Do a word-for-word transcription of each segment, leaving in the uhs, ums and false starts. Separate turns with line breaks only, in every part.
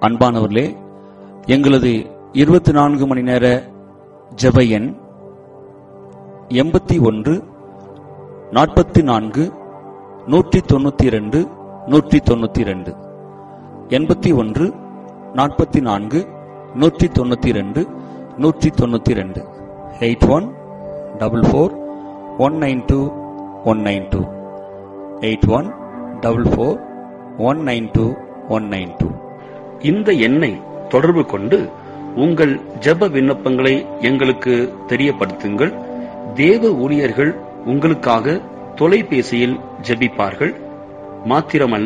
அன்பானவர்களே, எங்களது இருபத்தி நான்கு மணி நேர ஜெப எண் எண்பத்தி ஒன்று நாற்பத்தி நான்கு நூற்றி தொண்ணூத்தி இரண்டு நூற்றி தொண்ணூத்தி இரண்டு எண்பத்தி ஒன்று நாற்பத்தி நான்கு நூற்றி தொண்ணூத்தி இரண்டு நூற்றி தொண்ணூத்தி இரண்டு eight one double four one nine two one nine two eight one double four one nine two one nine two.
இந்த எண்ணை தொடர்பு கொண்டு உங்கள் ஜெப விண்ணப்பங்களை எங்களுக்கு தெரியப்படுத்துங்கள். தேவ ஊழியர்கள் உங்களுக்காக தொலைபேசியில் ஜெபிப்பார்கள். மாத்திரமல்ல,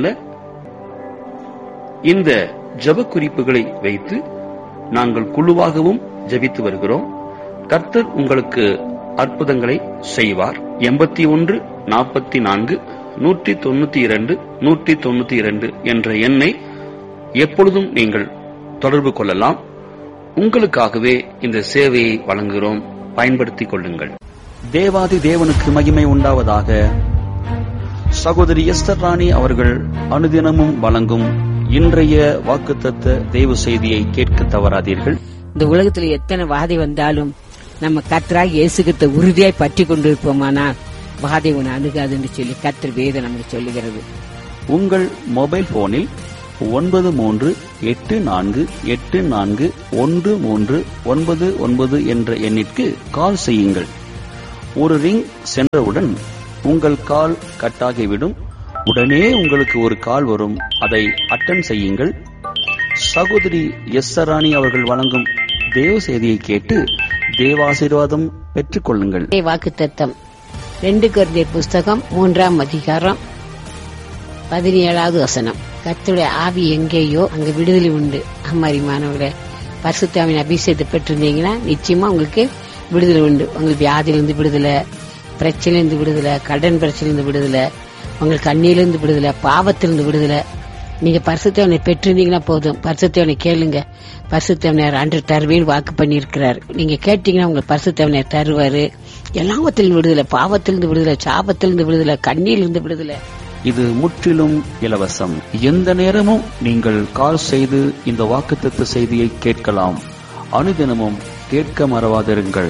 இந்த ஜெப குறிப்புகளை வைத்து நாங்கள் குழுவாகவும் ஜெபித்து வருகிறோம். கர்த்தர் உங்களுக்கு அற்புதங்களை செய்வார். எண்பத்தி ஒன்று நாற்பத்தி நான்கு நூற்றி தொண்ணூத்தி இரண்டு நூற்றி தொண்ணூத்தி இரண்டு என்ற எண்ணை எப்பொழுதும் நீங்கள் தொடர்பு கொள்ளலாம். உங்களுக்காகவே இந்த சேவையை வழங்குகிறோம். பயன்படுத்திக் கொள்ளுங்கள்.
தேவாதி தேவனுக்கு மகிமை உண்டாவதாக. சகோதரி எஸ்தர் ராணி அவர்கள் அனுதினமும் வழங்கும் இன்றைய வாக்குத்தத்த தேவ செய்தியை கேட்க தவறாதீர்கள்.
இந்த உலகத்துல எத்தனை வாதை வந்தாலும் நம்ம கர்த்தராக இயேசுகிட்ட உறுதியாய் பற்றி கொண்டிருப்போமானால் வாதை உன்னை அணுகாதுன்னு சொல்லி கர்த்தர் வேதம் நமக்கு சொல்லுகிறது.
உங்கள் மொபைல் போனில் ஒன்பது மூன்று எட்டு நான்கு எட்டு நான்கு ஒன்று மூன்று ஒன்பது ஒன்பது என்ற எண்ணிற்கு கால் செய்யுங்கள். ஒரு ரிங் சென்றவுடன் உங்கள் கால் கட்டாகிவிடும். உடனே உங்களுக்கு ஒரு கால் வரும். அதை அட்டன் செய்யுங்கள். சகோதரி எஸ்தர் ராணி அவர்கள் வழங்கும் தேவ செய்தியை கேட்டு தேவாசீர்வாதம் பெற்றுக் கொள்ளுங்கள்.
வாக்குத்தத்தம் ரெண்டு கொரிந்தியர் புஸ்தகம் மூன்றாம் அதிகாரம் பதினேழாவது வசனம். கர்த்தருடைய ஆவி எங்கேயோ அங்க விடுதலை உண்டு. அம்மாரிமானவர்களே, பரிசுத்தாவின் அபிஷேகத்தை பெற்றிருந்தீங்கன்னா நிச்சயமா உங்களுக்கு விடுதலை உண்டு. உங்களுக்கு வியாதியிலிருந்து விடுதலை, பிரச்சனையிலிருந்து விடுதலை, கடன் பிரச்சனையிலிருந்து விடுதலை, உங்களுக்கு கண்ணியிலிருந்து விடுதலை, பாவத்திலிருந்து விடுதலை. நீங்க பரிசுத்தவனை பெற்றிருந்தீங்கன்னா போதும். பரிசுத்தவனை கேளுங்க. பரிசுத்தவனர் அன்று தருவேன்னு வாக்கு பண்ணியிருக்கிறார். நீங்க கேட்டீங்கன்னா உங்களுக்கு பரிசுத்தவனர் தருவாரு. எல்லாவத்திலிருந்து விடுதலை, பாவத்திலிருந்து விடுதலை, சாபத்திலிருந்து விடுதலை, கண்ணியிலிருந்து விடுதலை.
இது முற்றிலும் இலவசம். எந்த நேரமும் நீங்கள் கால் செய்து இந்த வாக்குத்தத்த செய்தியை கேட்கலாம். அனுதினமும் கேட்க மறவாதிருங்கள்.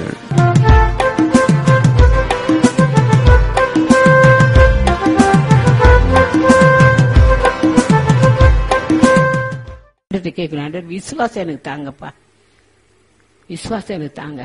கேட்கலாம், விசுவாசம் எனக்கு தாங்கப்பா, விசுவாசம் எனக்கு தாங்க.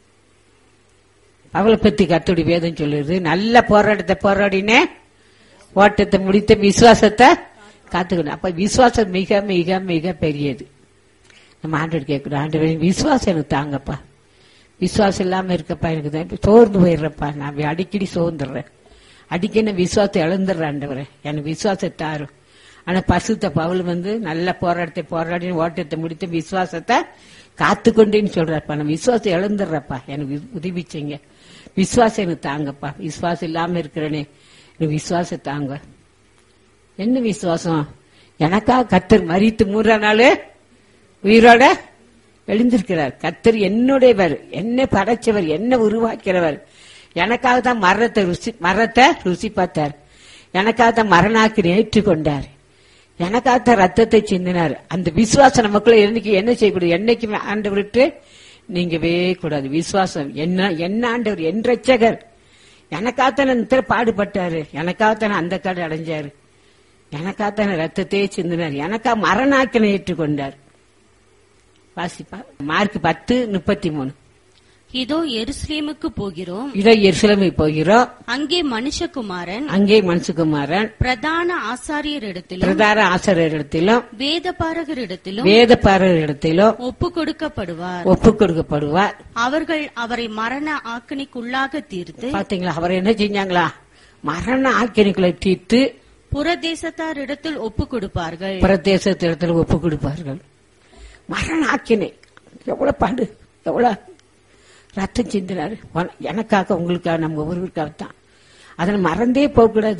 அவளை பத்தி கர்த்தருடைய வேதம் சொல்லுது, நல்ல போராட்டத்தை போராடினே, ஓட்டத்தை முடித்த விசுவாசத்தை காத்துக்கணும். அப்ப விசுவாசம் மிக மிக மிக பெரியது. நம்ம ஆண்டவர் கேட்கணும், ஆண்டவர் விசுவாசம் எனக்கு தாங்கப்பா, விசுவாசம் இல்லாம இருக்கப்பா, எனக்கு சோர்ந்து போயிடுறப்பா, நான் அடிக்கடி சோர்ந்துடுறேன், அடிக்கடி விசுவாசத்தை இழந்துடுறேன். ஆண்டவரே எனக்கு விசுவாசத்தை தாரும். ஆனா பரிசுத்த பவுல் வந்து நல்ல போராட்டத்தை போராடி ஓட்டத்தை முடித்த விசுவாசத்தை காத்துக்கொண்டேன்னு சொல்றப்பா, நான் விசுவாசம் இழந்துடுறப்பா, எனக்கு உதவிச்சீங்க, விசுவாசம் எனக்கு தாங்கப்பா, விசுவாசம் இல்லாம இருக்கிறேனே, எனக்கு விசுவாசம் தாங்க. என்ன விசுவாசம்? எனக்கா கர்த்தர் மரித்து மூன்றாம் நாள் உயிரோட எழுந்திருக்கிறார். கர்த்தர் என்னுடையவர், என்ன படைச்சவர், என்ன உருவாக்கிறவர். எனக்காக தான் மரணத்தை ருசி மரத்தை ருசி பார்த்தார். எனக்காக தான் மரணாக்கினை ஏற்றுக்கொண்டார். எனக்காக ரத்தத்தை சிந்தினார். அந்த விசுவாசம் நமக்குள்ள என்னைக்கு என்ன செய்யக்கூடாது? என்னைக்குமே ஆண்டவர் விட்டு நீங்கவே கூடாது. விசுவாசம் என்ன என்ன ஆண்டவர் என் ரட்சகர் எனக்காகத்தான பாடுபட்டாரு, எனக்காகத்தான அந்த காடு அடைஞ்சாரு, எனக்காகத்தான ரத்தத்தையே சிந்தினார், எனக்கா மரணாக்கினை ஏற்றுக்கொண்டார். வாசிப்பா மார்க் பத்து முப்பத்தி மூணு.
இதோ எருசலேமுக்கு போகிறோம்,
இதோ எருசலேமுக்கு போகிறோம்,
அங்கே மனுஷகுமாரன்
அங்கே மனுஷகுமாரன்
பிரதான ஆசாரியரிடத்திலும்
பிரதான ஆசாரியரிடத்திலும்
வேதபாரகரிடத்திலும்
வேதபாரகரிடத்திலும்
ஒப்பு கொடுக்கப்படுவார்
ஒப்பு கொடுக்கப்படுவார்.
அவர்கள் அவரை மரண ஆக்கினைக்குள்ளாக தீர்த்து,
பாத்தீங்களா, அவர் என்ன செஞ்சாங்களா? மரண ஆக்கினைக்குள்ள தீர்த்து
புறதேசத்தார் இடத்தில் ஒப்பு கொடுப்பார்கள்,
பிரதேசத்திடத்தில் ஒப்பு கொடுப்பார்கள். மரண ஆக்கினை எவ்வளவு பாடு, எவ்வளவு ரத்தம் சிந்தினாரு எனக்காக, உங்களுக்காக, நம்ம ஒவ்வொருவருக்காகத்தான். அதனை மறந்தே போக கூடாது.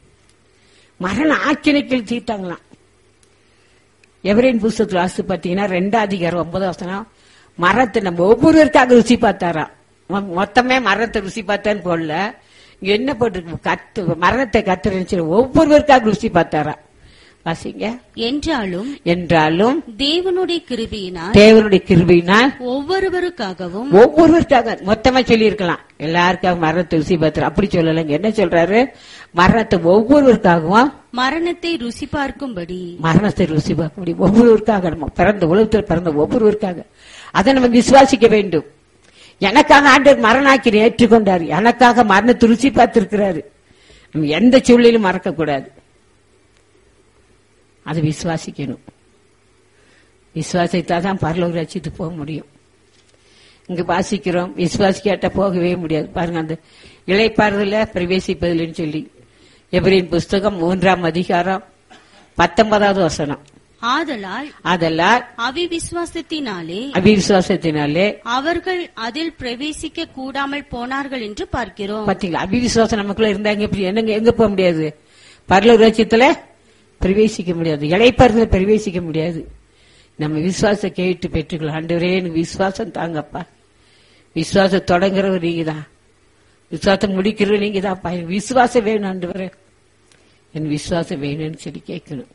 மரண ஆக்கினைகள் தீர்த்தாங்களாம். எவரேன் புஸ்தகத்தில் வாசித்து பார்த்தீங்கன்னா ரெண்டாம் அதிகாரம் ஒன்பதாம் வசனம், மரத்தை நம்ம ஒவ்வொருவருக்காக ருசி பார்த்தாராம். மொத்தமே மரத்தை ருசி பார்த்தான்னு போடல, இங்க என்ன போட்டிருக்கு? கத்து மரணத்தை கத்துறேன்னு ஒவ்வொருவருக்காக ருசி பார்த்தாராம். வாசிங்க.
என்றாலும்
என்றாலும்
தேவனுடைய கிருபையினால்
தேவனுடைய கிருபையினால்
ஒவ்வொருவருக்காகவும்
ஒவ்வொருவருக்காக மொத்தமா சொல்லி இருக்கலாம், எல்லாருக்காக மரணத்தை ருசி பார்த்து அப்படி சொல்லலைங்க. என்ன சொல்றாரு? மரணத்தை ஒவ்வொருவருக்காகவும்
மரணத்தை ருசி பார்க்கும்படி
மரணத்தை ருசி பார்க்க முடியும். ஒவ்வொருவருக்காக, நம்ம பிறந்த உலகத்தில் பிறந்த ஒவ்வொருவருக்காக அதை நம்ம விசுவாசிக்க வேண்டும். எனக்காக ஆண்டவர் மரணாக்கி ஏற்றுக்கொண்டாரு, எனக்காக மரணத்தை ருசி பார்த்திருக்கிறாரு. நம்ம எந்த சூழ்நிலையும் மறக்க கூடாது, அதை விசுவாசிக்கணும். விசுவாசித்தாதான் பரலோக ராஜ்யத்துக்கு போக முடியும். இங்க வாசிக்கிறோம், விசுவாசிக்காட்ட போகவே முடியாது. பாருங்க, அந்த இளைப்பாறுதல பிரவேசிப்பதில்லைன்னு சொல்லி எபிரேயர் புஸ்தகம் மூன்றாம் அதிகாரம் பத்தொன்பதாவது வசனம்.
ஆதலால்
அதெல்லாம்
அவிவிசுவாசத்தினாலே
அவிவிசுவாசத்தினாலே
அவர்கள் அதில் பிரவேசிக்க கூடாமல் போனார்கள் என்று பார்க்கிறோம்.
பாத்தீங்களா? அவிவிசுவாசம் நமக்குள்ள இருந்தாங்க, எப்படி என்னங்க எங்க போக முடியாது? பரலோக ராஜ்யத்துல பிரவேசிக்க முடியாது, இளைப்பாறுதல பிரவேசிக்க முடியாது. நம்ம விசுவாசத்தை கேட்டு பெற்றுக்கலாம். ஆண்டவரே எனக்கு விசுவாசம் தாங்கப்பா, விசுவாசம் தொடங்குறவர் நீங்க தான், விசுவாசம் முடிக்கிறவர் நீங்க தான்ப்பா, எனக்கு விசுவாசம் வேணும் ஆண்டவரே, என் விசுவாசம் வேணும்னு சொல்லி கேட்கணும்.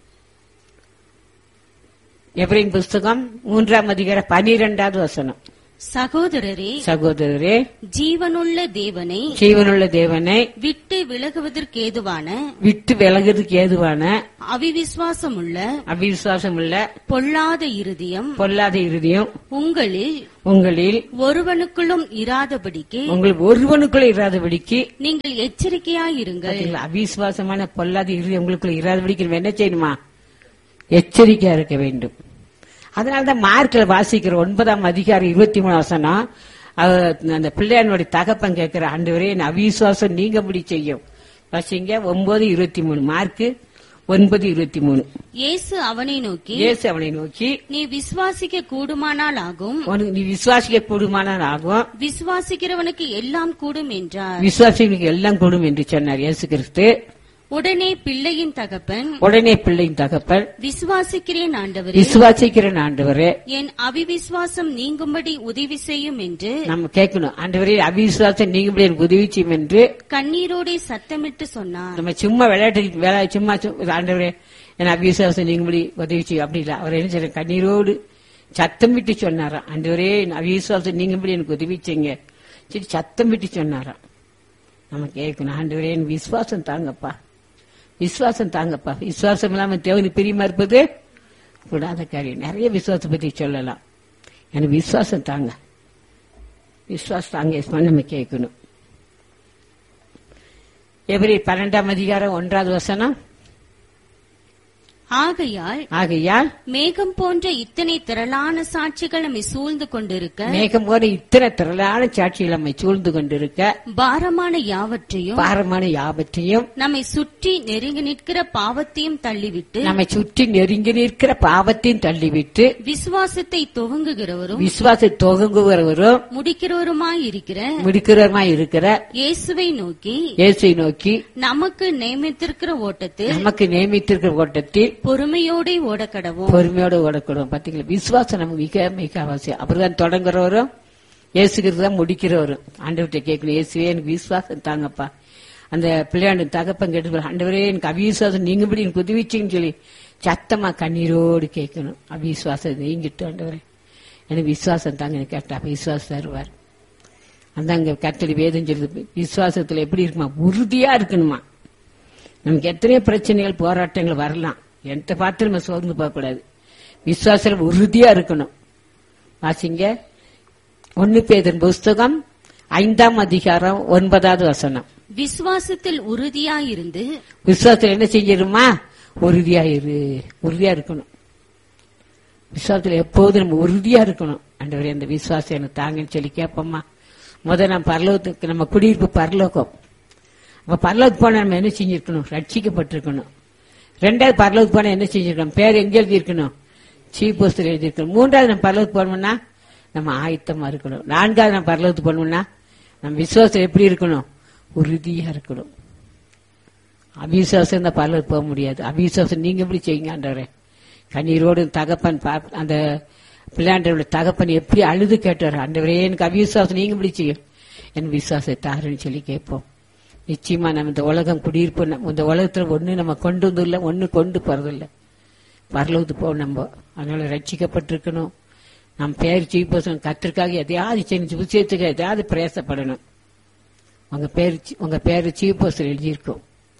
எபிரேயர் புஸ்தகம் மூன்றாம் அதிகாரம் பனிரெண்டாவது வசனம்.
சகோதரரே
சகோதரரே
ஜீவனுள்ள தேவனை
ஜீவனுள்ள தேவனை
விட்டு விலகுவதற்கேதுவான
விட்டு விலகுறதுக்கு ஏதுவான
அவிவிசுவாசமுள்ள
அவிசுவாசமுள்ள
பொல்லாத இருதயம்
பொல்லாத இருதயம்
உங்களில்
உங்களில்
ஒருவனுக்குள்ளும் இராதபடிக்கு
உங்களுக்கு ஒருவனுக்குள்ள இராதபடிக்கு
நீங்கள் எச்சரிக்கையாயிருங்கள்.
அவிசுவாசமான பொல்லாத இருதயம் உங்களுக்குள்ள இராதபடிக்கு நம்ம என்ன செய்யணுமா? எச்சரிக்கையா இருக்க வேண்டும். அதனாலதான் மார்க்ல வாசிக்கிற ஒன்பதாம் அதிகாரம் இருபத்தி மூணு வசனம், அந்த பிள்ளையானுடைய தகப்பன் கேட்கிற, ஆண்டவரே என் அவிசுவாசம் நீங்க முடி செய்யும். வாசிங்க ஒன்பது இருபத்தி மூணு மார்க்கு ஒன்பது இருபத்தி மூணு.
இயேசு அவனை நோக்கி
இயேசு அவனை நோக்கி
நீ விசுவாசிக்க கூடுமானால் ஆகும்,
உனக்கு நீ விசுவாசிக்க கூடுமானால் ஆகும்,
விசுவாசிக்கிறவனுக்கு எல்லாம் கூடும் என்றார்.
விசுவாசிகளுக்கு எல்லாம் கூடும் என்று சொன்னார் இயேசு கிறிஸ்து.
உடனே பிள்ளையின் தகப்பன்
உடனே பிள்ளையின் தகப்பன்
விசுவாசிக்கிறேன் ஆண்டவரே,
விசுவாசிக்கிறேன் ஆண்டவரே,
என் அவிவிசுவாசம் நீங்கும்படி உதவி செய்யும் என்று
நம்ம கேட்கணும். ஆண்டவரே அவிசுவாசம் நீங்கும்படி எனக்கு உதவி செய்யும் என்று
கண்ணீரோட சத்தமிட்டு சொன்னார்.
நம்ம சும்மா விளையாட்டு வேலை சும்மா ஆண்டவரே என் அவிசுவாசம் நீங்கும்படி உதவி செய்யும் அப்படி இல்ல. அவர் என்ன செய்ய கண்ணீரோடு சத்தம் விட்டு சொன்னாராம், ஆண்டவரே என் அவிசுவாசம் நீங்கும்படி எனக்கு உதவி செய்யுங்க சரி சத்தம் விட்டு சொன்னாராம். நம்ம கேட்கணும், ஆண்டவரே என் விசுவாசம் தாங்கப்பா, விசுவாசம் தாங்கப்பா. விசுவாசம் இல்லாம தேவனுக்கு பிரியமா இருப்பது கூடாத காரியம். நிறைய விசுவாசத்தை பத்தி சொல்லலாம். எனக்கு விசுவாசம் தாங்க, விசுவாசம் தாங்க நம்ம கேட்கணும். எபிரேயர் பன்னெண்டாம் அதிகாரம் ஒன்றாவது வசனம்.
ஆகையால்
ஆகையால்
மேகம் போன்ற இத்தனை திரளான சாட்சிகள் நம்மை சூழ்ந்து கொண்டிருக்க
மேகம் போன்ற இத்தனை திரளான சாட்சிகள் நம்மை சூழ்ந்து கொண்டிருக்க
பாரமான யாவற்றையும்
பாரமான யாவற்றையும்
நம்மை சுற்றி நெருங்கி நிற்கிற பாவத்தையும் தள்ளிவிட்டு
நம்மை சுற்றி நெருங்கி நிற்கிற பாவத்தையும் தள்ளிவிட்டு
விசுவாசத்தை துவங்குகிறவரும்
விசுவாசத்தை துவங்குகிறவரும்
முடிக்கிறவருமாய் இருக்கிற
முடிக்கிறவருமாய் இருக்கிற
இயேசுவை நோக்கி
இயேசுவை நோக்கி
நமக்கு நியமித்திருக்கிற ஓட்டத்தில்
நமக்கு நியமித்திருக்கிற ஓட்டத்தில்
பொறுமையோட ஓடக்கடவும்
பொறுமையோட ஓடக்கூடும். பாத்தீங்களா? விசுவாசம் நமக்கு மிக மிக அவசியம். அப்படிதான் தொடங்குறவரும் இயேசுக்கு தான் முடிக்கிறவரும். ஆண்டவர்கிட்ட கேட்கணும், இயேசுவே எனக்கு விசுவாசம் தாங்கப்பா. அந்த பிள்ளையாண்டு தகப்பன் கேட்டு, ஆண்டவரே எனக்கு அவிசுவாசம் நீங்கபடி எனக்கு உதவிச்சின்னு சொல்லி சத்தமா கண்ணீரோடு கேட்கணும். அவிசுவாசம் நீங்கிட்டு ஆண்டவரே எனக்கு விசுவாசம் தாங்க கேட்டா விசுவாசம் தருவார். அந்த அங்க கர்த்தருடைய வேதம் சொல்லுது, விசுவாசத்துல எப்படி இருக்குமா? உறுதியா இருக்கணுமா. நமக்கு எத்தனையோ பிரச்சனைகள் போராட்டங்கள் வரலாம், எந்த பார்த்து நம்ம சோர்ந்து போக கூடாது. விசுவாசம் உறுதியா இருக்கணும். வாசிங்க ஒன்னு பேதுரு புஸ்தகம் ஐந்தாம் அதிகாரம் ஒன்பதாவது வசனம்.
விசுவாசத்தில் உறுதியாயிருந்து
விசுவாசத்தில் என்ன செஞ்சிருமா? உறுதியாயிரு. உறுதியா இருக்கணும். விசுவாசத்துல எப்போதும் நம்ம உறுதியா இருக்கணும். ஆண்டவரே அந்த விசுவாசம் எனக்கு தாங்கன்னு சொல்லி கேட்போம்மா. முதல் நம்ம பரலோகத்துக்கு, நம்ம குடியிருப்பு பரலோகம். அப்ப பரலோகத்துக்கு போனா நம்ம என்ன செஞ்சிருக்கணும்? ரட்சிக்கப்பட்டிருக்கணும். ரெண்டாவது பரலோகத்துக்கு போனா என்ன செஞ்சிருக்கணும்? பேர் எங்க எழுதி இருக்கணும்? Chief poster எழுதியிருக்கணும். மூன்றாவது நம்ம பரலோகத்துக்கு போனோம்னா நம்ம ஆயத்தமா இருக்கணும். நான்காவது நம்ம பரலோகத்துக்கு போனோம்னா நம்ம விசுவாசம் எப்படி இருக்கணும்? உறுதியா இருக்கணும். அவிசுவாசம் தான் பரலோகத்துக்கு போக முடியாது. அவிசுவாசம் நீங்க எப்படி செய்யுங்க ஆண்டவரே. கண்ணீரோடு தகப்பன் அந்த பிள்ளையாண்டவருடைய தகப்பன் எப்படி அழுது கேட்டார், ஆண்டவரே எனக்கு அவிசுவாசம் நீங்க எப்படி செய்யும், என் விசுவாசத்தை தாருன்னு சொல்லி கேட்போம். நிச்சயமா நம்ம இந்த உலகம் குடியிருப்பு நம்ம இந்த உலகத்துல ஒண்ணு நம்ம கொண்டு வந்து இல்லை, ஒண்ணு கொண்டு போறதில்லை. பரலோகத்து போ நம்ம. அதனால ரட்சிக்கப்பட்டிருக்கணும். நம் பேர் ஜீவிப்போம் கத்திற்காக எதையாவது செஞ்சு விஷயத்துக்கு எதையாவது பிரயாசப்படணும். உங்க பேர் உங்க பேரு ஜீவிப்போஸ்தலர் எழுதியிருக்கும்.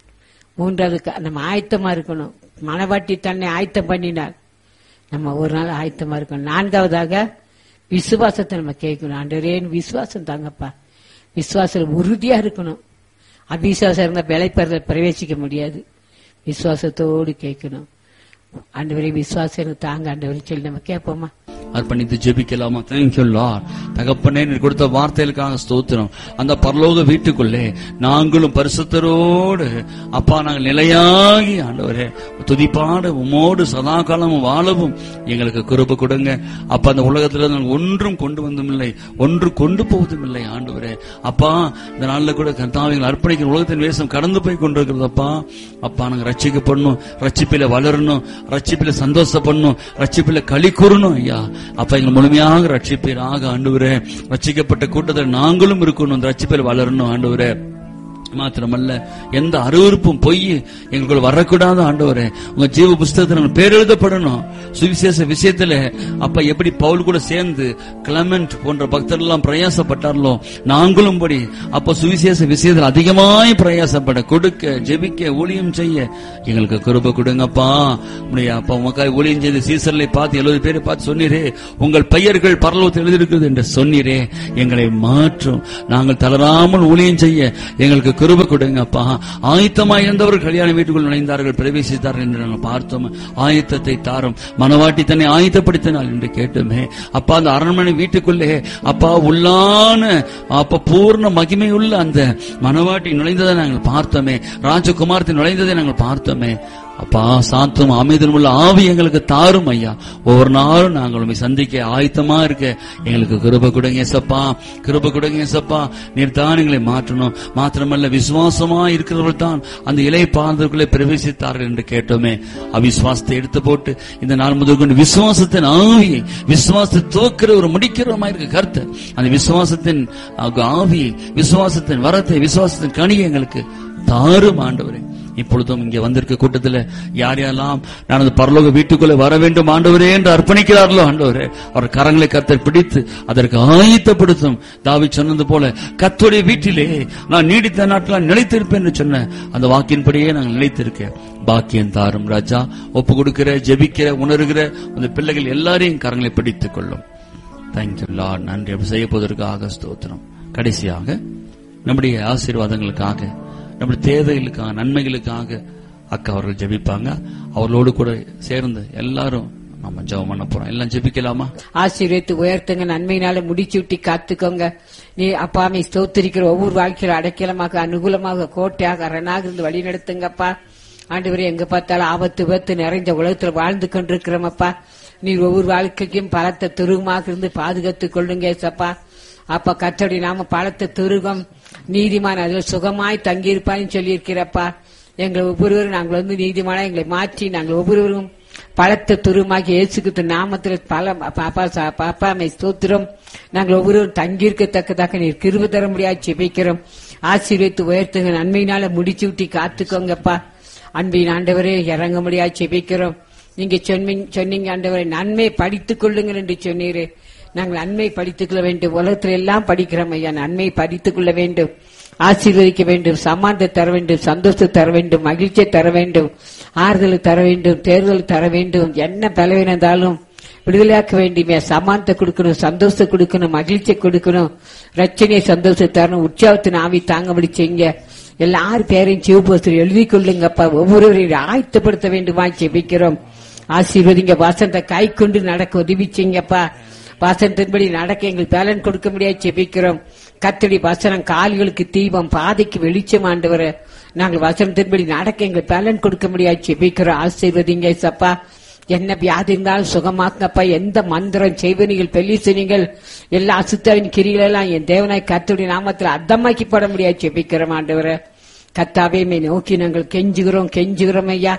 மூன்றாவது நம்ம ஆயத்தமா இருக்கணும். மனவாட்டி தன்னை ஆயத்தம் பண்ணினார், நம்ம ஒரு நாள் ஆயத்தமா இருக்கணும். நான்காவதாக விசுவாசத்தை நம்ம கேட்கணும். ஆண்டவரே விசுவாசம் தாங்கப்பா. விசுவாசம் உறுதியா இருக்கணும். அவிசுவாசம் இருந்தா விளைப்பறத பிரவேசிக்க முடியாது. விசுவாசத்தோடு கேட்கணும். ஆண்டவரே விசுவாசம் தாங்க ஆண்டவரே சொல்லி நம்ம கேட்போமா?
அர்ப்பணித்து ஜெபிக்கலாமா? Thank you Lord. தகப்பனே, நீர் கொடுத்த வார்த்தைகளுக்காக ஸ்தோத்திரம். அந்த பரலோக வீட்டுக்குள்ளே நாங்களும் பரிசுத்தரோடு அப்பா நாங்கள் நிலையாகி ஆண்டவரே துதிப்பாடு உமோடு சதா காலமும் வாழவும் எங்களுக்கு கிருபை கொடுங்க. அப்பா அந்த உலகத்துல நாங்கள் ஒன்றும் கொண்டு வந்தும் இல்லை, ஒன்று கொண்டு போவதும் இல்லை. ஆண்டவரே அப்பா இந்த நாளில் கூட கர்த்தாவை அர்ப்பணிக்கிற உலகத்தின் வேஷம் கடந்து போய் கொண்டிருக்கிறது. அப்பா அப்பா நாங்கள் ரட்சிக்கப்படணும், ரட்சிப்பில வளரணும், ரட்சிப்பில சந்தோஷப்படணும், ரட்சிப்பில களி கூறணும். ஐயா அப்ப எங்களை முழுமையாக ரட்சிப்பீராக ஆண்டவரே. ரட்சிக்கப்பட்ட கூட்டத்தில் நாங்களும் இருக்கணும், ரட்சிப்பில் வளரணும் ஆண்டவரே. மாத்திரமல்ல எந்த அருவருப்பும் பொய் எங்களுக்கு வரக்கூடாது ஆண்டவரே. உங்க ஜீவ புஸ்தகத்தில் பேர் எழுதப்படணும். சுவிசேஷ விஷயத்துல அப்ப எப்படி பவுல் கூட சேர்ந்து கிளமெண்ட் போன்ற பக்தர்கள் எல்லாம் பிரயாசப்பட்டார்களோ நாங்களும் படி அப்ப சுவிசேஷ விஷயத்தில் அதிகமாய் பிரயாசப்பட கொடுக்க ஜெபிக்க ஊழியம் செய்ய எங்களுக்கு கிருபை கொடுங்கப்பா. அப்ப உங்களுக்காக ஊழியம் செய்து சீசர்களை பார்த்து எழுபது பேரை பார்த்து சொன்னீரே, உங்கள் பெயர்கள் பரலோகத்தில் எழுதியிருக்கிறது என்று சொன்னீரே. எங்களை மாற்றும், நாங்கள் தளராமல் ஊழியம் செய்ய எங்களுக்கு கிருபை கொடுங்கப்பா. ஆயத்தமாய் இருந்தவர்கள் கல்யாண வீட்டுக்குள் நுழைந்தார்கள், பிரவேசித்தார்கள் என்று நாங்கள் பார்த்தோம். ஆயத்தத்தை தாரும், மனவாட்டி தன்னை ஆயத்தப்படுத்தினாள் என்று கேட்டோமே. அப்பா அந்த அரண்மனை வீட்டுக்குள்ளே அப்பா உள்ளான அப்ப பூர்ண மகிமையுள்ள அந்த மனவாட்டி நுழைந்ததை நாங்கள் பார்த்தோமே, ராஜகுமாரத்தை நுழைந்ததை நாங்கள் பார்த்தோமே. அப்பா சாந்தம் அமைதலும் உள்ள ஆவி எங்களுக்கு தாரும் ஐயா. ஒவ்வொரு நாளும் நாங்கள் சந்திக்க ஆயத்தமா இருக்க எங்களுக்கு கிருபை கொடுங்க ஏசப்பா, கிருபை கொடுங்க ஏசப்பா. நீர் தான் எங்களை மாற்றணும். மாத்திரமல்ல விசுவாசமா இருக்கிறவர்கள் தான் அந்த இளைய பாதத்துக்குள்ளே பிரவேசித்தார்கள் என்று கேட்டோமே. அவிசுவாசத்தை எடுத்து போட்டு இந்த நாள் முதல் கொண்டு விசுவாசத்தின் ஆவியை, விசுவாசத்தை தோக்கிற ஒரு முடிக்கிறவமா இருக்க கருத்து, அந்த விசுவாசத்தின் ஆவியை, விசுவாசத்தின் வரத்தை, விசுவாசத்தின் கனியை எங்களுக்கு தாரும் ஆண்டவரே. இப்பொழுதும் இங்கே வந்திருக்க கூட்டத்தில் யார் யாரெல்லாம் நான் அந்த பரலோக வீட்டுக்குள்ளே வர வேண்டும் ஆண்டவரே என்று அர்ப்பணிக்கிறார்களோ ஆண்டவரே, அவர் கரங்களை கர்த்தர் பிடித்து அதற்கு ஆயத்தப்படுத்தும். தாவீது சொன்னது போல கர்த்தருடைய வீட்டிலே நான் நீடித்த நாட்கள் நிலைத்திருப்பேன் என்று சொன்ன அந்த வாக்கின்படியே நாங்கள் நிலைத்திருக்கேன். பாக்கியம் தாரும் ராஜா. ஒப்பு கொடுக்கிற, ஜெபிக்கிற, உணர்கிற அந்த பிள்ளைகள் எல்லாரையும் கரங்களை பிடித்துக் கொள்ளும். Thank you Lord. நன்றி. அப்படி செய்ய போவதற்காக ஸ்தோத்திரம். கடைசியாக நம்முடைய ஆசீர்வாதங்களுக்காக, நம்முடைய தேவைகளுக்காக, நன்மைகளுக்காக அக்கா அவர்கள் ஜெபிப்பாங்க. அவர்களோடு கூட சேர்ந்து எல்லாரும் நம்ம ஜெபம் பண்ண போறோம். எல்லாம் ஜெபிக்கலாமா?
ஆசீர்வதித்து உயர்த்துங்க, நன்மையினால முடிச்சு விட்டு காத்துக்கோங்க. நீ அப்பாமை ஸ்தோத்திரிக்கிற ஒவ்வொரு வாழ்க்கையில அடைக்கலமாக, அனுகூலமாக, கோட்டையாக, அரணாக இருந்து வழி நடத்துங்கப்பா. ஆண்டவரே எங்க பார்த்தாலும் ஆபத்து விபத்து நிறைஞ்ச உலகத்துல வாழ்ந்து கொண்டிருக்கிறோமப்பா. நீர் ஒவ்வொரு வாழ்க்கைக்கும் பலத்த துருகமாக இருந்து பாதுகாத்துக் கொள்ளுங்க சப்பா. அப்பா கர்த்தருடைய நாம பலத்த துருகம், நீதிமான் அதில் சுகமாய் தங்கியிருப்பான்னு சொல்லியிருக்கிறப்பா. எங்களை ஒவ்வொருவரும் நாங்கள் வந்து நீதிமானா எங்களை மாற்றி நாங்கள் ஒவ்வொருவரும் பலத்த துருமாகி இயேசுகிறிஸ்து நாமத்தில் பல பாப்பாமை ஸ்தோத்திரம். நாங்கள் ஒவ்வொருவரும் தங்கியிருக்கத்தக்கதாக நீர் கிருபை தர முடியாது ஜெபிக்கிறோம். ஆசீர்வதித்து உயர்த்துங்க, நன்மையினால முடிச்சு விட்டு காத்துக்கோங்கப்பா. அன்பின் ஆண்டவரே இறங்க முடியாது ஜெபிக்கிறோம். நீங்க சொன்னீங்க ஆண்டவரே நன்மை படித்துக் கொள்ளுங்கள் என்று சொன்னீரே. நாங்கள் நன்மை படித்துக் கொள்ள வேண்டும். உலகத்தில் எல்லாம் படிக்கிறோம் ஐயா, நன்மை படித்துக் கொள்ள வேண்டும், ஆசீர்வதிக்க வேண்டும், சமாதானத்தை தர வேண்டும், சந்தோஷத்தை தர வேண்டும், மகிழ்ச்சியை தர வேண்டும், ஆறுதலை தர வேண்டும், தேர்தல் தர வேண்டும். என்ன பலவீனந்தாலும் விடுதலையாக்க வேண்டுமே. சமாதானத்தை கொடுக்கணும், சந்தோஷத்தை கொடுக்கணும், மகிழ்ச்சியை கொடுக்கணும், ரட்சணையை சந்தோஷத்தை தரணும், உற்சாகத்தின் ஆவி தாங்கபடி செய்யுங்க. எல்லாரும் பேரையும் சிவபோஸ்தர் எழுதி கொள்ளுங்கப்பா. ஒவ்வொருவரையும் ஆயத்தப்படுத்த வேண்டுமா ஜெபிக்கிறோம். ஆசீர்வதிங்க. வாசனத்தை கை கொண்டு நடக்க உதவி செய்யுங்கப்பா. வாசனத்தின்படி நடக்க எங்களுக்கு பேலன் கொடுக்க முடியாது ஜெபிக்கிறோம். கர்த்தருடைய வசனம் கால்களுக்கு தீபம், பாதைக்கு வெளிச்சம் ஆண்டவரே. நாங்கள் வசனத்தின்படி நடக்க எங்களுக்கு பேலன் கொடுக்க முடியாது ஜெபிக்கிறோம். ஆசீர்வதிங்க சப்பா. என்ன வியாதி இருந்தாலும் சுகமாக்கப்பா. எந்த மந்திரம் செய்வனிகள் பெல்லிசனிகள் எல்லா அசுத்தாவின் கிரிகளெல்லாம் என் தேவனாய் கர்த்தருடைய நாமத்தில் அர்த்தமாக்கி போட முடியாது ஜெபிக்கிறோம் ஆண்டவரே. கர்த்தாவே மே நோக்கி நாங்கள் கெஞ்சுகிறோம் கெஞ்சுகிறோம் ஐயா.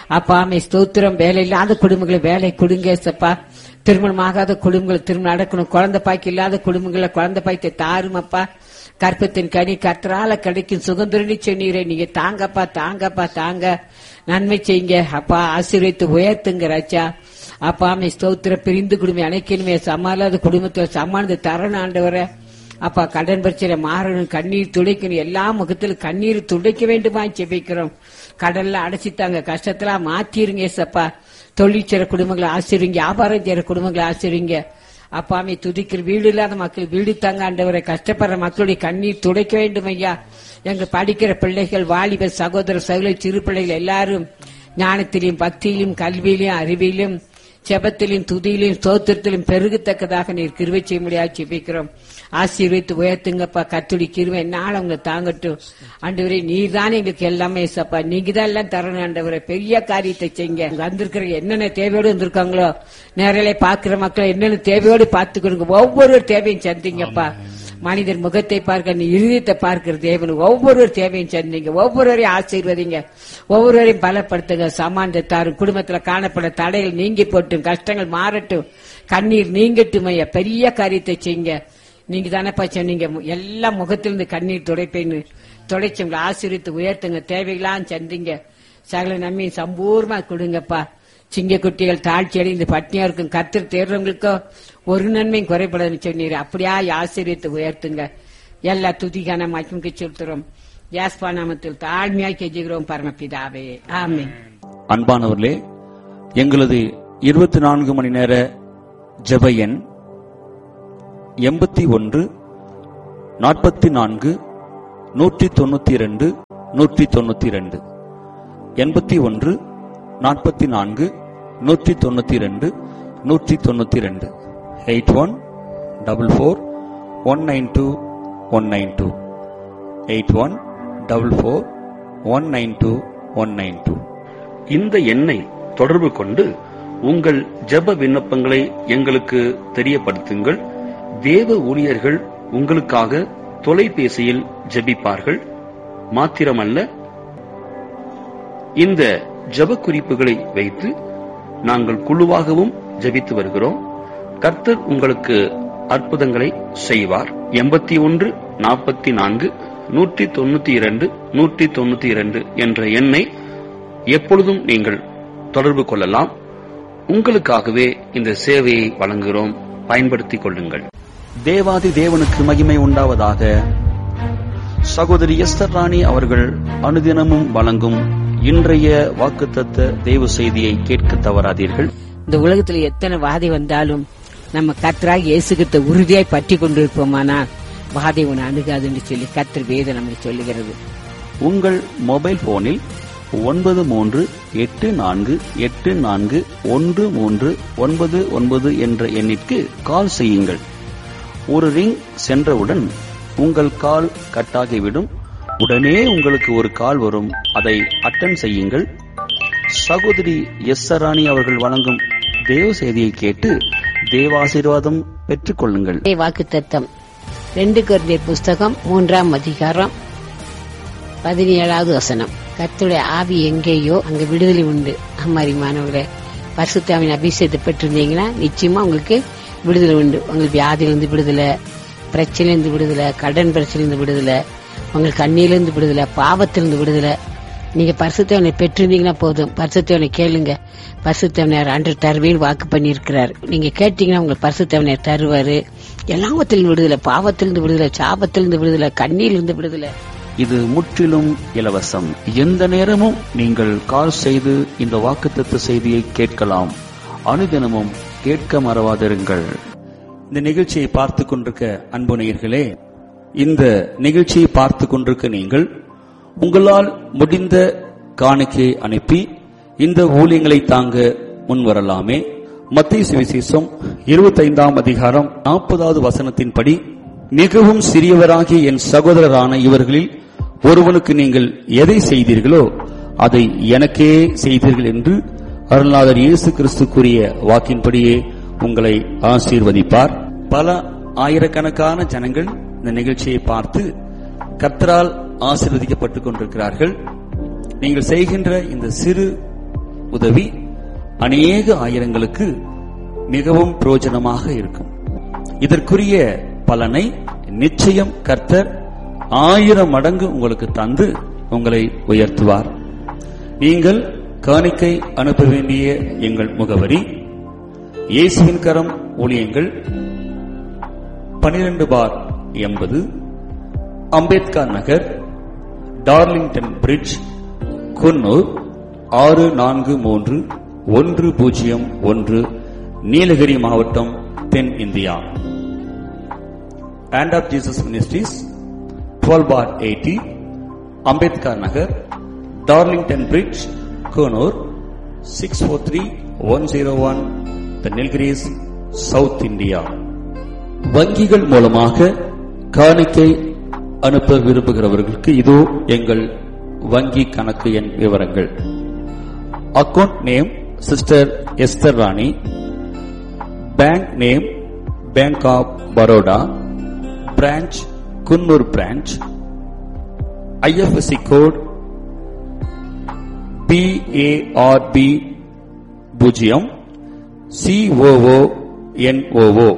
அப்பா ஆமை ஸ்தோத்திரம். வேலை இல்லாத குடும்பங்களை வேலை கொடுங்க ஏசப்பா. திருமணமாகாத குடும்பங்கள் திருமணம் நடக்கணும். குழந்தை பாய்க்கு இல்லாத குடும்பங்களை குழந்தை பாய்த்தை தாரும் அப்பா. கற்பத்தின் கனி கர்த்தரால கிடைக்கும் சுகந்திரனி சொன்னீரே, நீங்க தாங்கப்பா தாங்கப்பா தாங்க. நன்மை செய்யுங்க அப்பா. ஆசீர்வதித்து உயர்த்துங்க ராஜா. அப்பா ஆமை ஸ்தோத்திரம். பிரிந்து குடும்பம் அணைக்கணுமே, சமாளாத குடும்பத்தில் சமாளித்து தரணும் ஆண்டவரை. அப்பா கடன் பிரச்சனை மாறணும், கண்ணீர் துடைக்கணும், எல்லா முகத்திலும் கண்ணீர் துடைக்க வேண்டுமா ஜெபிக்கிறோம். கடல்ல அடைச்சிட்டாங்க, கஷ்டத்துல மாத்திருங்க ஏசப்பா. தொழில் செய்ற குடும்பங்களை ஆசிரிங்க, வியாபாரம் செய்யற குடும்பங்களை ஆசிரிங்க. அப்பாமே துதிக்கிற வீடு இல்லாத மக்கள் வீடு தாங்க ஆண்டவரை. கஷ்டப்படுற மக்களுடைய கண்ணீர் துடைக்க வேண்டும் ஐயா. எங்க படிக்கிற பிள்ளைகள், வாலிப சகோதர சகோதர சிறு பிள்ளைகள் எல்லாரும் ஞானத்திலும் பக்தியிலும் கல்வியிலும் அறிவிலும் ஜெபத்திலும் துதியிலும் ஸ்தோத்திரத்திலும் பெருகத்தக்கதாக நீர் கிருபை செய்ய முடியாது ஜெபிக்கிறோம். ஆசீர்வதித்து உயர்த்துங்கப்பா. கர்த்தருடைய கிருபை என்னால உங்களை தாங்கட்டும் ஆண்டவரே. நீர் தானே எங்களுக்கு எல்லாமே ஏசப்பா. நீங்க தான் எல்லாம் தரணும் ஆண்டவரே. பெரிய காரியத்தை செய்யுங்க. வந்திருக்கிற என்னென்ன தேவையோடு வந்திருக்காங்களோ நேரிலே பாக்குற மக்களை என்னென்ன தேவையோடு பார்த்துக்கணுங்க. ஒவ்வொரு தேவையும் சந்திங்கப்பா. மனிதர் முகத்தை பார்க்க நீ இருதயத்தை பார்க்கிற தேவன். ஒவ்வொரு தேவையும் சந்திங்க, ஒவ்வொருவரையும் ஆசீர்வதிங்க, ஒவ்வொருவரையும் பலப்படுத்துங்க. சமாந்தத்தாரும் குடும்பத்துல காணப்பட தடைகள் நீங்கி போட்டும், கஷ்டங்கள் மாறட்டும், கண்ணீர் நீங்கட்டும் ஐயா. பெரிய காரியத்தை செய்யுங்க. நீங்க தானேப்பா சொன்னீங்க எல்லா முகத்திலிருந்து கண்ணீர் துடைப்பேன்னு. துடைச்சவங்களை ஆசீர்வித்து உயர்த்துங்க. தேவைகளாம் சந்திங்க. சகல நன்மை சம்பூர்ணமா கொடுங்கப்பா. சிங்க குட்டிகள் தாழ்ச்சி அடைந்து பட்னியா இருக்கும் கர்த்தர் தேர்றவங்களுக்கோ ஒரு நன்மையும் குறைபடாதுன்னு சொன்னீர். அப்படியா ஆசீர்வித்து உயர்த்துங்க. எல்லா துதிகான மகிமைக்கு செலுத்துறோம். யாஸ்பா நாமத்தில் தாழ்மையாய் கெஞ்சுகிறோம் பரமபிதாவே, ஆமென்.
அன்பானவர்களே, எங்களது இருபத்தி நான்கு மணி நேர ஜெப எண் எண்பத்தி ஒன்று நாற்பத்தி நான்கு நூற்றி தொண்ணூத்தி இரண்டு நூற்றி தொண்ணூத்தி இரண்டு எண்பத்தி ஒன்று நாற்பத்தி நான்கு நூற்றி தொண்ணூத்தி இரண்டு நூற்றி தொண்ணூத்தி இரண்டு eight one double four one nine two one nine two eight one double four one nine two one nine two.
இந்த எண்ணை தொடர்பு கொண்டு உங்கள் ஜெப விண்ணப்பங்களை எங்களுக்கு தெரியப்படுத்துங்கள். தேவ ஊழியர்கள் உங்களுக்காக தொலைபேசியில் ஜெபிப்பார்கள். மாத்திரமல்ல, இந்த ஜெப குறிப்புகளை வைத்து நாங்கள் குழுவாகவும் ஜெபித்து வருகிறோம். கர்த்தர் உங்களுக்கு அற்புதங்களை செய்வார். எண்பத்தி ஒன்று நாற்பத்தி நான்கு நூற்றி தொண்ணூத்தி இரண்டு நூற்றி தொண்ணூத்தி இரண்டு என்ற எண்ணை எப்பொழுதும் நீங்கள் தொடர்பு கொள்ளலாம். உங்களுக்காகவே இந்த சேவையை வழங்குகிறோம், பயன்படுத்திக் கொள்ளுங்கள்.
தேவாதி தேவனுக்கு மகிமை உண்டாவதாக. சகோதரி எஸ்தர் ராணி அவர்கள் அனுதினமும் வழங்கும் இன்றைய வாக்குத்தத்த தேவ செய்தியை கேட்க தவறாதீர்கள்.
இந்த உலகத்துல எத்தனை வாதை வந்தாலும் நம்ம கர்த்தராக இயேசுகிட்ட உறுதியாய் பற்றி கொண்டிருப்போமானா வாதை உன்னை அணுகாதுன்னு சொல்லி கர்த்தர் வேதம் நமக்கு சொல்லுகிறது.
உங்கள் மொபைல் போனில் ஒன்பது மூன்று எட்டு நான்கு எட்டு நான்கு ஒன்று மூன்று ஒன்பது ஒன்பது என்ற எண்ணிற்கு கால் செய்யுங்கள். ஒரு ரிங் சென்றவுடன் உங்கள் கால் கட்டாகிவிடும். உடனே உங்களுக்கு ஒரு கால் வரும், அதை அட்டன் செய்யுங்கள். சகோதரி எஸ் ராணி அவர்கள் வழங்கும் தேவ செய்தியை கேட்டு தேவாசீர்வாதம் பெற்றுக் கொள்ளுங்கள்.
வாக்குத்தத்தம் ரெண்டு கொரிந்தியர் புஸ்தகம் மூன்றாம் அதிகாரம் பதினேழாவது வசனம். கர்த்தருடைய ஆவி எங்கேயோ அங்க விடுதலை உண்டு. அம்மாரிமானவர்களே, பரிசுத்தாவின் அபிஷேகத்தை பெற்றிருந்தீங்கன்னா நிச்சயமா உங்களுக்கு விடுதலை உண்டு. உங்களுக்கு வியாதியிலிருந்து விடுதலை, பிரச்சனையிலிருந்து விடுதலை, கடன் பிரச்சனையிலிருந்து விடுதலை, உங்களுக்கு கண்ணியிலிருந்து விடுதலை, பாவத்திலிருந்து விடுதலை. நீங்க பரிசுத்தவனை பெற்றிருந்தீங்கன்னா போதும். பரிசுத்தவனை கேளுங்க. பரிசுத்தவனர் அன்று தருவேன் வாக்கு பண்ணி இருக்கிறார். நீங்க கேட்டீங்கன்னா உங்களுக்கு பரிசுத்தவனர் தருவாரு. எல்லாவத்திலிருந்து விடுதலை, பாவத்திலிருந்து விடுதலை, சாபத்திலிருந்து விடுதலை, கண்ணியிலிருந்து விடுதலை.
இது முற்றிலும் இலவசம். எந்த நேரமும் நீங்கள் கால் செய்து இந்த வாக்குத்தத்த செய்தியை கேட்கலாம். அனுதினமும் கேட்க மறவாதிருங்கள். இந்த நிகழ்ச்சியை பார்த்து கொண்டிருக்க அன்பு நேயர்களே, இந்த நிகழ்ச்சியை பார்த்து கொண்டிருக்க நீங்கள் உங்களால் முடிந்த காணிக்கையை அனுப்பி இந்த ஊழியங்களை தாங்க முன்வரலாமே. மத்தேயு சுவிசேஷம் இருபத்தி ஐந்தாம் அதிகாரம் நாற்பதாவது வசனத்தின்படி, மிகவும் சிறியவராகிய என் சகோதரரான இவர்களில் ஒருவனுக்கு நீங்கள் எதை செய்தீர்களோ அதை எனக்கே செய்தீர்கள் என்று அருள்நாதர் இயேசு கிறிஸ்து கூறிய வாக்கின்படியே உங்களை ஆசீர்வதிப்பார். பல ஆயிரக்கணக்கான ஜனங்கள் இந்த நிகழ்ச்சியை பார்த்து கர்த்தரால் ஆசீர்வதிக்கப்பட்டுக் கொண்டிருக்கிறார்கள். நீங்கள் செய்கின்ற இந்த சிறு உதவி அநேக ஆயிரங்களுக்கு மிகவும் பிரயோஜனமாக இருக்கும். இதற்குரிய பலனை நிச்சயம் கர்த்தர் ஆயிரம் மடங்கு உங்களுக்கு தந்து உங்களை உயர்த்துவார். நீங்கள் காணிக்கை அனுப்ப வேண்டிய எங்கள் முகவரி: இயேசுவின் கரம் ஊழியங்கள், பனிரெண்டு பார் எண்பது, அம்பேத்கர் நகர், டார்லிங்டன் பிரிட்ஜ், குன்னூர் ஆறு நான்கு மூன்று ஒன்று பூஜ்ஜியம் ஒன்று, நீலகிரி மாவட்டம், தென் India. Hand of Jesus Ministries, twelve bar eighty, Ambedkar Nagar, Darlington bridge, Coonoor six four three one zero one, The Nilgiris, South India. வங்கிகள் மூலமாக காணிக்கை அனுப்ப விரும்புகிறவர்களுக்கு இதோ எங்கள் வங்கி கணக்கு எண் விவரங்கள். Account name sister Esther Rani, bank name bank of Baroda, branch Coonoor branch, I F S C code B A R B பூஜ்ஜியம் சி ஓ ஓ என் ஓ ஓ.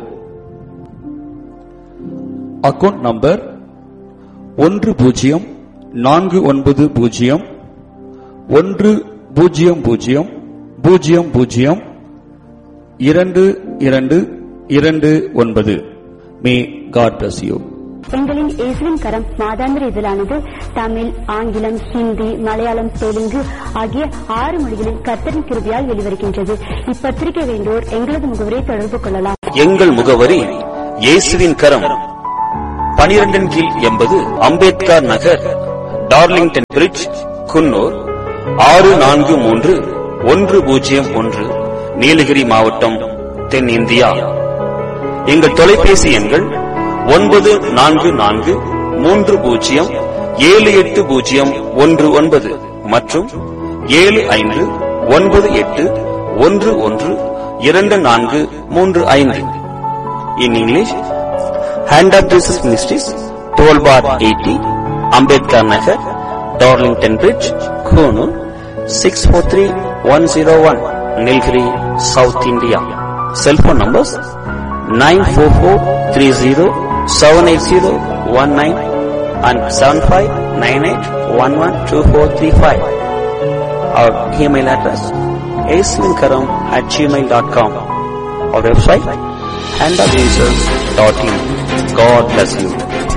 அக்கவுண்ட் நம்பர் ஒன்று பூஜ்ஜியம் நான்கு ஒன்பது பூஜ்ஜியம் ஒன்று பூஜ்ஜியம் பூஜ்ஜியம் பூஜ்ஜியம் பூஜ்ஜியம் இரண்டு இரண்டு இரண்டு ஒன்பது. May God bless you.
எங்களின் இயேசுவின் கரம் மாதாந்திர இதழானது தமிழ், ஆங்கிலம், ஹிந்தி, மலையாளம், தெலுங்கு ஆகிய ஆறு மொழிகளில் கர்த்தரின் கிருபையால் வெளிவருகின்றது. இப்பத்திரிகை வேண்டோர் எங்களது முகவரியை தொடர்பு கொள்ளலாம்.
எங்கள் முகவரி: இயேசுவின் கரம், பனிரெண்டின் கீழ் எண்பது, அம்பேத்கர் நகர், டார்லிங்டன் பிரிட்ஜ், குன்னூர் ஆறு நான்கு மூன்று ஒன்று பூஜ்ஜியம் ஒன்று, நீலகிரி மாவட்டம், தென் இந்தியா. எங்கள் தொலைபேசி எண்கள் ஒன்பது நான்கு நான்கு மூன்று பூஜ்ஜியம் ஏழு எட்டு பூஜ்ஜியம் ஒன்று ஒன்பது மற்றும் ஏழு ஐந்து ஒன்பது எட்டு ஒன்று ஒன்று இரண்டு நான்கு மூன்று ஐந்து. In English, Hand of Jesus Ministries, twelve bar eighty, Ambedkar Nagar, Darlington Bridge, Konoor six four three one zero one, Nilgiri, South India. Cell phone numbers nine four four three zero seven eight zero one nine and seven five nine eight one one two four three five. Our email address aislinkaram at gmail dot com. Our website hand of jesus dot in. God bless you.